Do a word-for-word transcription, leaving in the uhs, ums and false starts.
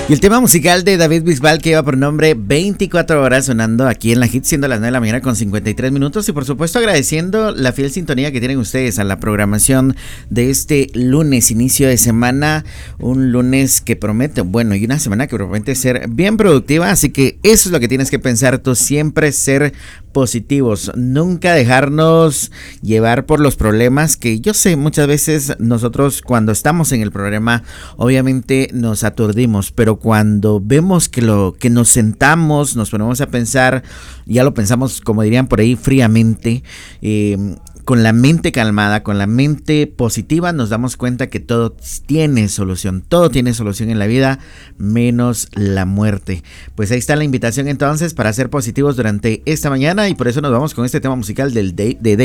Y el tema musical de David Bisbal, que lleva por nombre veinticuatro horas, sonando aquí en la Hit, siendo las nueve de la mañana con cincuenta y tres minutos. Y por supuesto agradeciendo la fiel sintonía que tienen ustedes a la programación de este lunes, inicio de semana. Un lunes que promete, bueno, y una semana que promete ser bien productiva. Así que eso es lo que tienes que pensar tú, siempre ser positivos, nunca dejarnos llevar por los problemas, que yo sé, muchas veces nosotros cuando estamos en el problema obviamente nos aturdimos, pero cuando vemos que lo que nos sentamos, nos ponemos a pensar, ya lo pensamos, como dirían por ahí, fríamente, eh, con la mente calmada, con la mente positiva, nos damos cuenta que todo tiene solución, todo tiene solución en la vida, menos la muerte. Pues ahí está la invitación entonces para ser positivos durante esta mañana, y por eso nos vamos con este tema musical del day, de